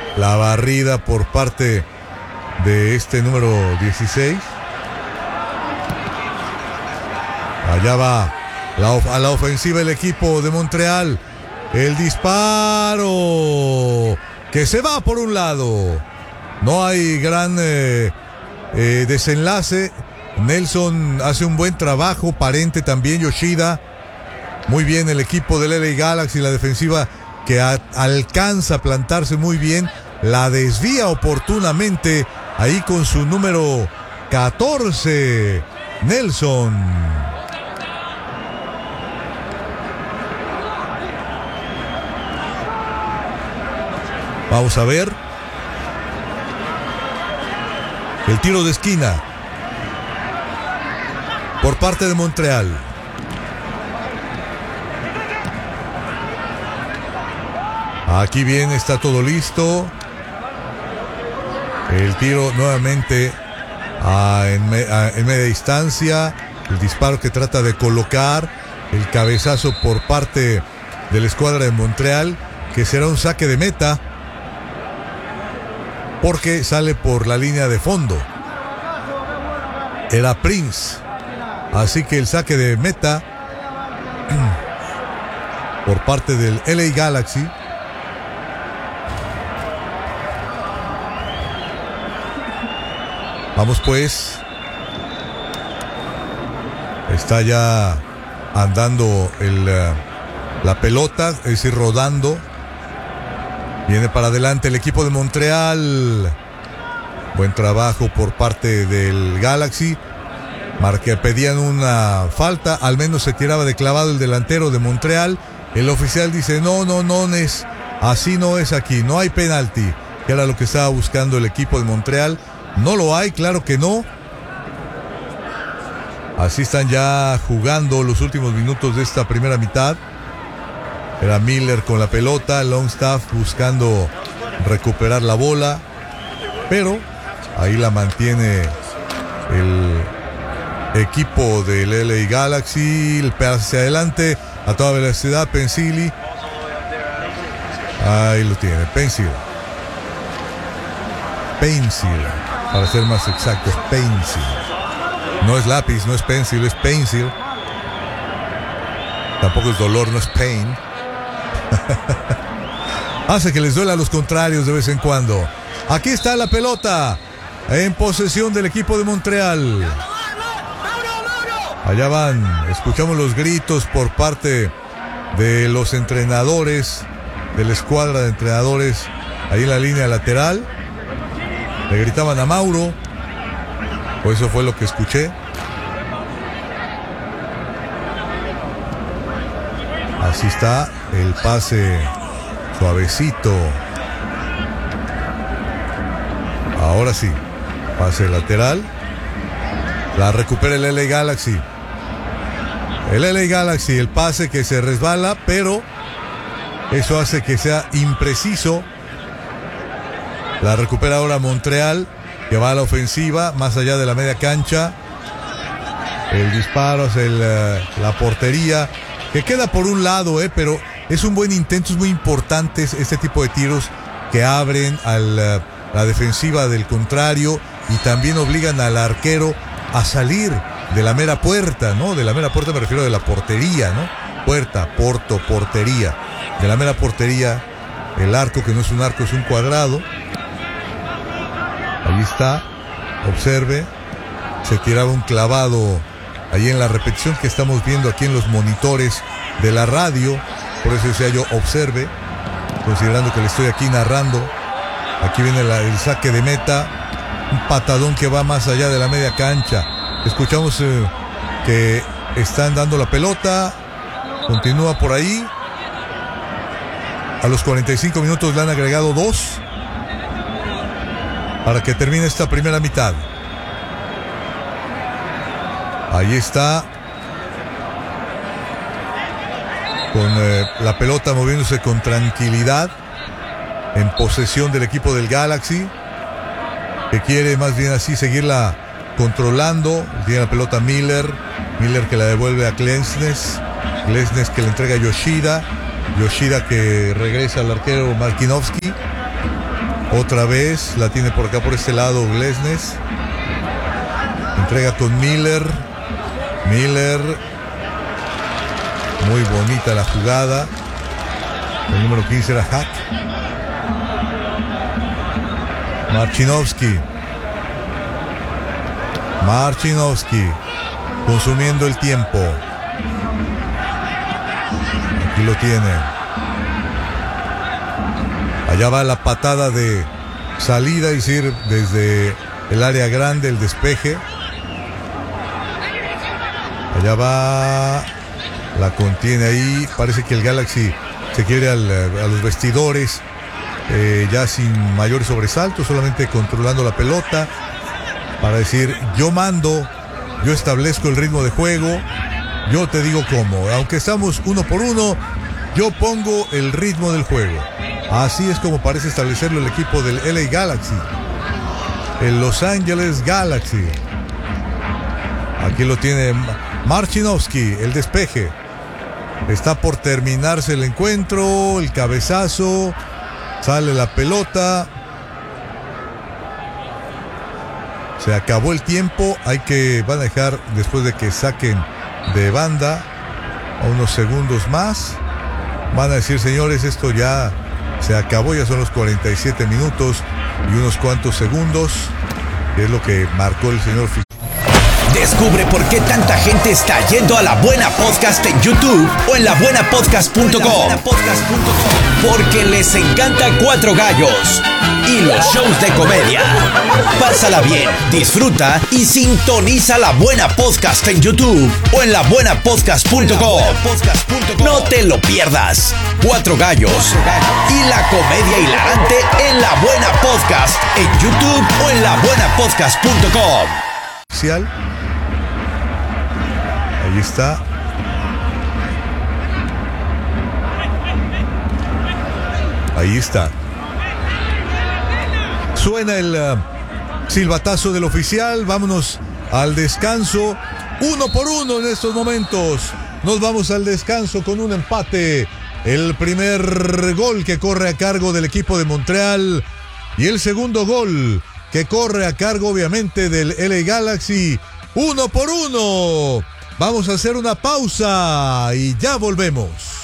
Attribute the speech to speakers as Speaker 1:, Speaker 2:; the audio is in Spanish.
Speaker 1: La barrida por parte de este número 16. Allá va a la ofensiva el equipo de Montreal. El disparo que se va por un lado. No hay gran desenlace. Nelson hace un buen trabajo. Parente también, Yoshida. Muy bien el equipo del LA Galaxy. La defensiva que alcanza a plantarse muy bien. La desvía oportunamente. Ahí con su número 14, Nelson. Vamos a ver. El tiro de esquina por parte de Montreal. Aquí bien, está todo listo. El tiro nuevamente en media distancia. El disparo que trata de colocar. El cabezazo por parte de la escuadra de Montreal, que será un saque de meta, porque sale por la línea de fondo. Era Prince. Así que el saque de meta por parte del LA Galaxy. Vamos pues. Está ya andando la pelota, es decir, rodando. Viene para adelante el equipo de Montreal. Buen trabajo por parte del Galaxy. Pedían una falta. Al menos se tiraba de clavado el delantero de Montreal. El oficial dice no, así no es aquí. No hay penalti, que era lo que estaba buscando el equipo de Montreal. No lo hay, claro que no. Así están ya jugando los últimos minutos de esta primera mitad. Era Miller con la pelota, Longstaff buscando recuperar la bola, pero ahí la mantiene el equipo del LA Galaxy. El pase hacia adelante a toda velocidad, Pensili. Ahí lo tiene, Pencil, para ser más exactos, Pencil. No es lápiz, no es pencil, es Pencil. Tampoco es dolor, no es pain. Hace que les duela a los contrarios de vez en cuando. Aquí está la pelota en posesión del equipo de Montreal. Allá van, escuchamos los gritos por parte de los entrenadores, de la escuadra de entrenadores, ahí en la línea lateral. Le gritaban a Mauro, o eso fue lo que escuché. Así está el pase suavecito. Ahora sí, pase lateral. La recupera el LA Galaxy. El LA Galaxy, el pase que se resbala, pero eso hace que sea impreciso. La recupera ahora Montreal, que va a la ofensiva, más allá de la media cancha. El disparo hacia la portería, que queda por un lado, pero es un buen intento. Es muy importante este tipo de tiros que abren a la defensiva del contrario y también obligan al arquero a salir de la mera puerta, ¿no? De la mera puerta me refiero de la portería, ¿no? Puerta, portería. De la mera portería, el arco, que no es un arco, es un cuadrado. Ahí está, observe, se tiraba un clavado ahí en la repetición que estamos viendo aquí en los monitores de la radio. Por eso decía yo, observe, considerando que le estoy aquí narrando. Aquí viene el saque de meta, un patadón que va más allá de la media cancha. Escuchamos que están dando la pelota, continúa por ahí. A los 45 minutos le han agregado 2 para que termine esta primera mitad. Ahí está, con la pelota moviéndose con tranquilidad, en posesión del equipo del Galaxy, que quiere más bien así seguirla controlando. Tiene la pelota Miller que la devuelve a Glesnes que le entrega a Yoshida que regresa al arquero Markinovsky. Otra vez la tiene por acá, por este lado, Glesnes. Entrega con Miller. Miller. Muy bonita la jugada. El número 15 era Hack. Marchinovski. Consumiendo el tiempo. Aquí lo tiene. Allá va la patada de salida, es decir, desde el área grande, el despeje. Allá va. La contiene ahí. Parece que el Galaxy se quiere a los vestidores. Ya sin mayores sobresaltos, solamente controlando la pelota. Para decir, yo mando, yo establezco el ritmo de juego. Yo te digo cómo. Aunque estamos 1-1, yo pongo el ritmo del juego. Así es como parece establecerlo el equipo del LA Galaxy. El Los Angeles Galaxy. Aquí lo tiene Marchinovski, el despeje. Está por terminarse el encuentro, el cabezazo. Sale la pelota. Se acabó el tiempo. Van a dejar, después de que saquen de banda, a unos segundos más. Van a decir, señores, esto ya se acabó, ya son los 47 minutos y unos cuantos segundos, que es lo que marcó el señor.
Speaker 2: Descubre por qué tanta gente está yendo a La Buena Podcast en YouTube o en labuenapodcast.com. Porque les encanta Cuatro Gallos y los shows de comedia. Pásala bien, disfruta y sintoniza La Buena Podcast en YouTube o en labuenapodcast.com. No te lo pierdas. Cuatro Gallos y la comedia hilarante en La Buena Podcast en YouTube o en labuenapodcast.com.
Speaker 1: Ahí está. Ahí está. Suena el silbatazo del oficial. Vámonos al descanso. 1-1 en estos momentos. Nos vamos al descanso con un empate. El primer gol que corre a cargo del equipo de Montreal. Y el segundo gol que corre a cargo, obviamente, del LA Galaxy. 1-1. Vamos a hacer una pausa y ya volvemos.